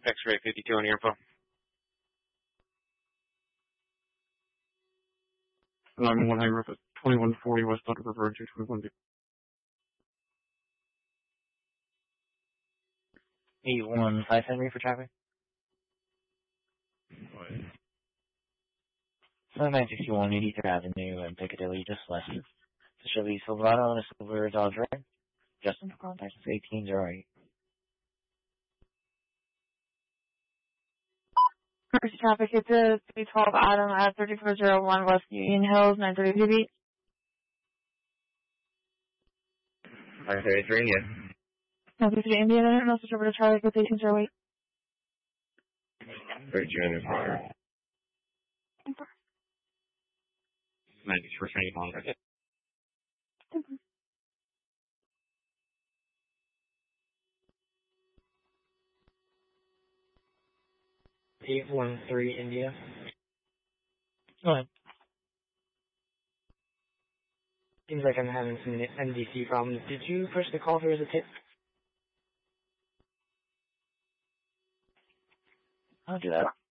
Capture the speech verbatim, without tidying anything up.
X-ray fifty-two on your info. nine one, I rep at twenty-one forty West Thunder River, two twenty-one. eight one five Henry for traffic. seventy-nine sixty-one eighty-third Avenue and Piccadilly, just west of the Chevy Silverado and a Silver Dodge Red. Justin, contact us eighteen oh eight. First traffic, it's a three twelve Adam at thirty-four oh one West Union Hills, nine thirty-two beat. nine thirty-three, yeah. nine thirty-three Indiana, and I'll switch over to Charlie with eighteen oh eight. thirty-two in the car. ninety-four twenty-one, okay. eight one three India. Go ahead. Seems like I'm having some N D C problems. Did you push the call through as a tip? I'll do that.